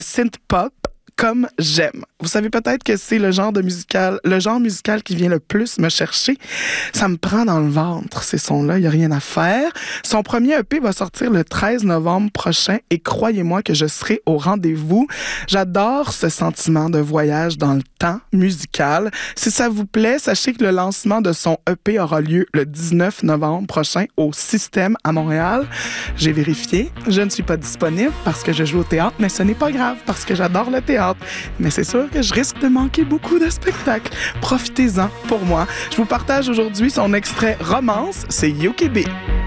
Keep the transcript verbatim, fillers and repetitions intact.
synth pop comme j'aime. Vous savez peut-être que c'est le genre de musical, le genre musical qui vient le plus me chercher. Ça me prend dans le ventre, ces sons-là, il n'y a rien à faire. Son premier E P va sortir le treize novembre prochain et croyez-moi que je serai au rendez-vous. J'adore ce sentiment de voyage dans le temps musical. Si ça vous plaît, sachez que le lancement de son E P aura lieu le dix-neuf novembre prochain au Système à Montréal. J'ai vérifié, je ne suis pas disponible parce que je joue au théâtre, mais ce n'est pas grave parce que j'adore le théâtre. Mais c'est sûr que je risque de manquer beaucoup de spectacles. Profitez-en pour moi. Je vous partage aujourd'hui son extrait Romance, c'est Yukebe.